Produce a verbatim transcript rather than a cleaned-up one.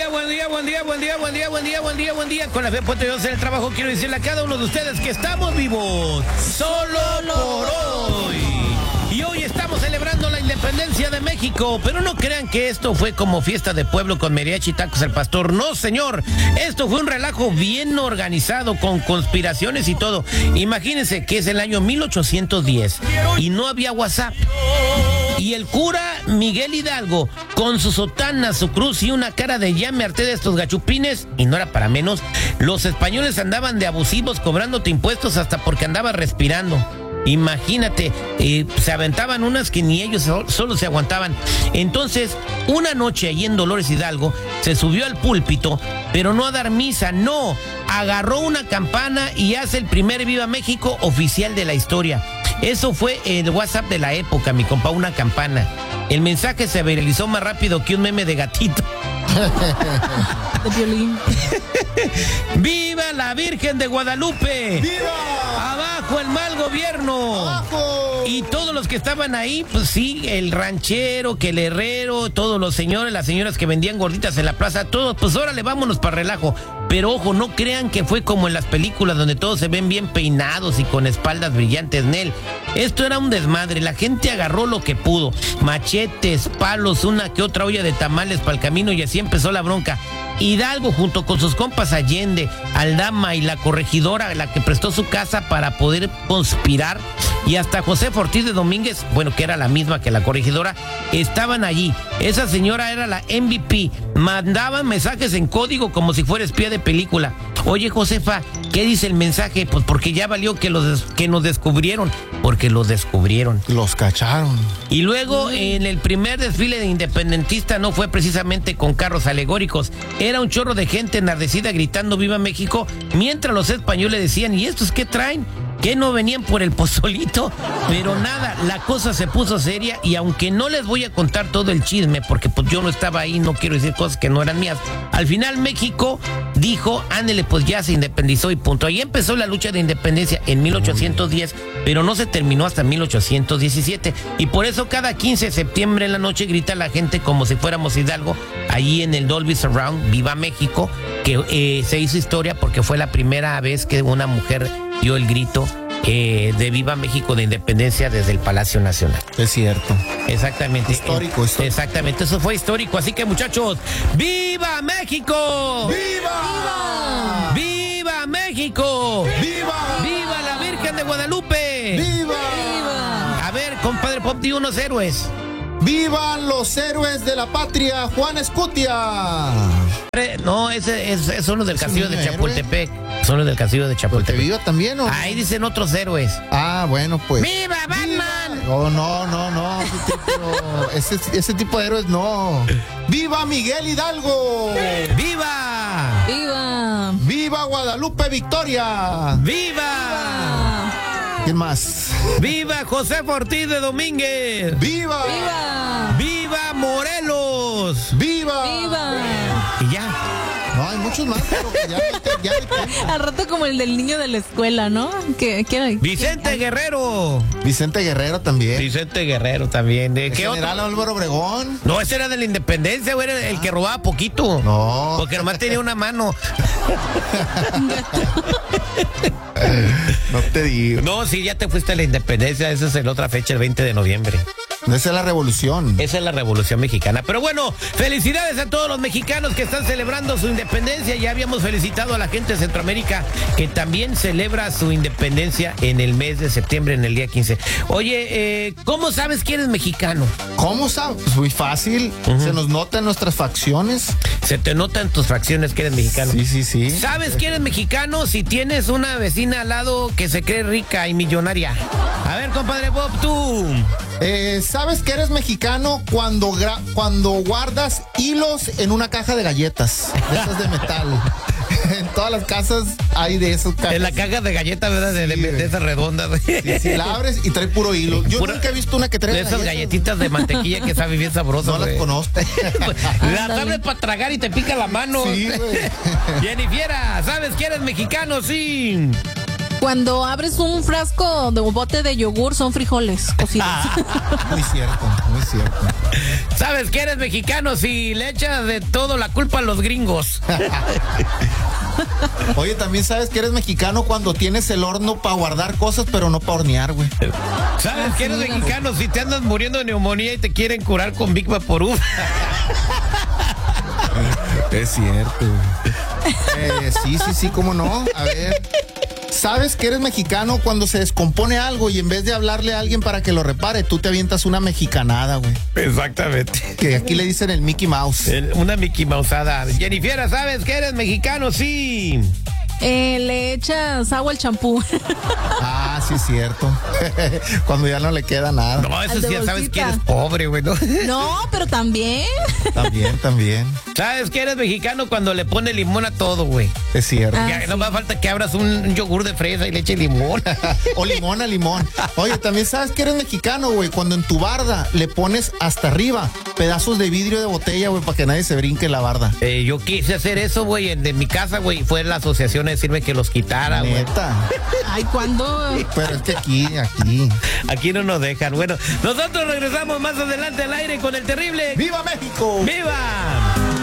día, buen día, buen día, buen día, buen día, buen día, buen día, buen día. Con la fe puesta Dios en el trabajo, quiero decirle a cada uno de ustedes que estamos vivos solo por hoy. Y hoy estamos celebrando la independencia de México, pero no crean que esto fue como fiesta de pueblo con mariachi y tacos al pastor. No, señor, esto fue un relajo bien organizado con conspiraciones y todo. Imagínense que es el año mil ochocientos diez y no había WhatsApp. Y el cura Miguel Hidalgo, con su sotana, su cruz y una cara de ya me harté de estos gachupines, y no era para menos, los españoles andaban de abusivos cobrándote impuestos hasta porque andaba respirando. Imagínate, eh, se aventaban unas que ni ellos solo se aguantaban. Entonces, una noche allí en Dolores Hidalgo, se subió al púlpito, pero no a dar misa, no, agarró una campana y hace el primer Viva México oficial de la historia. Eso fue el WhatsApp de la época, mi compa, una campana. El mensaje se viralizó más rápido que un meme de gatito. De violín. ¡Viva la Virgen de Guadalupe! ¡Viva! ¡Abajo el mal gobierno! ¡Abajo! Y todos los que estaban ahí, pues sí, el ranchero, que el herrero, todos los señores, las señoras que vendían gorditas en la plaza, todos, pues órale, vámonos para relajo. Pero ojo, no crean que fue como en las películas donde todos se ven bien peinados y con espaldas brillantes, Nel. Esto era un desmadre, la gente agarró lo que pudo, machetes, palos, una que otra olla de tamales para el camino, y así empezó la bronca. Hidalgo, junto con sus compas Allende, Aldama y la corregidora, la que prestó su casa para poder conspirar, y hasta José Ortiz de Domínguez, bueno, que era la misma que la corregidora, estaban allí. Esa señora era la M V P, mandaban mensajes en código como si fuera espía de película. Oye, Josefa, ¿qué dice el mensaje? Pues porque ya valió que, los, que nos descubrieron, porque los descubrieron. Los cacharon. Y luego, en el primer desfile de independentista no fue precisamente con carros alegóricos, era un chorro de gente enardecida gritando ¡Viva México!, mientras los españoles decían, ¿y estos qué traen? ¿Qué no venían por el pozolito? Pero nada, la cosa se puso seria, y aunque no les voy a contar todo el chisme, porque pues yo no estaba ahí, no quiero decir cosas que no eran mías, al final México dijo, ándele, pues ya se independizó y punto. Ahí empezó la lucha de independencia en mil ochocientos diez, pero no se terminó hasta mil ochocientos diecisiete, y por eso cada quince de septiembre en la noche grita la gente como si fuéramos Hidalgo, allí en el Dolby Surround, ¡Viva México!, que eh, se hizo historia porque fue la primera vez que una mujer dio el grito eh, de Viva México de independencia desde el Palacio Nacional. Es cierto. Exactamente. Histórico, eh, histórico. Exactamente, eso fue histórico. Así que, muchachos, ¡Viva México! ¡Viva! ¡Viva México! ¡Viva! ¡Viva la Virgen de Guadalupe! ¡Viva! A ver, compadre Pop, di unos héroes. ¡Vivan los héroes de la patria! ¡Juan Escutia! No, ese es, es uno del ¿Es un castillo de héroe? Chapultepec. Son los del castillo de ¿Porque Chapultepec. viva también o...? Ahí dicen otros héroes. Ah, bueno, pues. ¡Viva Batman! Oh, no, no, no. Ese tipo, ese, ese tipo de héroes no. ¡Viva Miguel Hidalgo! ¡Viva! ¡Viva! ¡Viva Guadalupe Victoria! ¡Viva! ¿Quién más? ¡Viva José Ortiz de Domínguez! ¡Viva! ¡Viva! ¡Viva Morelos! ¡Viva! ¡Viva! Y ya. No, hay muchos más, pero que ya, ya, ya- Al rato como el del niño de la escuela, ¿no? Que, que, Vicente que- Guerrero. Vicente Guerrero también. Vicente Guerrero también. ¿De El qué general otro? Álvaro Obregón. No, ese era de la independencia, güey, era el que robaba poquito. No. Porque nomás tenía una mano. No te digo. No, sí, ya te fuiste a la independencia. Esa es la otra fecha, el veinte de noviembre. Esa es la revolución. Esa es la Revolución Mexicana. Pero bueno, felicidades a todos los mexicanos que están celebrando su independencia. Ya habíamos felicitado a la gente de Centroamérica que también celebra su independencia en el mes de septiembre, en el día quince. Oye, eh, ¿cómo sabes que eres mexicano? ¿Cómo sabes? Pues muy fácil. Ujú. Se nos nota en nuestras facciones. Se te nota en tus fracciones que eres mexicano. Sí, sí, sí. ¿Sabes que eres mexicano si tienes una vecina al lado que se cree rica y millonaria? A ver, compadre Bob, tú. Eh, ¿Sabes que eres mexicano cuando, gra- cuando guardas hilos en una caja de galletas? De esas de metal. En todas las casas hay de esas cajas. En la caja de galletas, ¿verdad? De, de, Sí, de esas redondas. Sí, sí, la abres y trae puro hilo. Yo Pura- nunca he visto una que trae De esas galletas. galletitas de mantequilla que saben bien sabrosas. No las güey. conozco. Las abres para tragar y te pica la mano. Sí, güey. Jennifiera, ¿sabes que eres mexicano? Sí. Cuando abres un frasco de un bote de yogur, son frijoles cocidos. Muy cierto, muy cierto. ¿Sabes que eres mexicano si le echas de todo la culpa a los gringos? Oye, también sabes que eres mexicano cuando tienes el horno para guardar cosas, pero no para hornear, güey. ¿Sabes que eres mexicano si te andas muriendo de neumonía y te quieren curar con Big Vaporub? Es cierto. Eh, sí, sí, sí, cómo no. A ver. ¿Sabes que eres mexicano cuando se descompone algo y en vez de hablarle a alguien para que lo repare, tú te avientas una mexicanada, güey? Exactamente. Que aquí le dicen el Mickey Mouse. El- una Mickey Mouseada. Jennifer, ¿sabes que eres mexicano? Sí. Eh, le echas agua al champú. Ah, sí, es cierto. Cuando ya no le queda nada. No, eso Al sí, de ya sabes bolsita. que eres pobre, güey, ¿no? No, pero también. También, también. ¿Sabes que eres mexicano cuando le pone limón a todo, güey? Es cierto. Ah, Ya sí. no más falta que abras un yogur de fresa y le eche limón. O limón a limón. Oye, también sabes que eres mexicano, güey, cuando en tu barda le pones hasta arriba pedazos de vidrio de botella, güey, para que nadie se brinque la barda. Eh, yo quise hacer eso, güey, en de mi casa, güey. Fue la asociación a decirme que los quitara, güey. Neta. Ay, ¿cuándo? Pero es que aquí, aquí. Aquí no nos dejan. Bueno, nosotros regresamos más adelante al aire con el terrible. ¡Viva México! ¡Viva!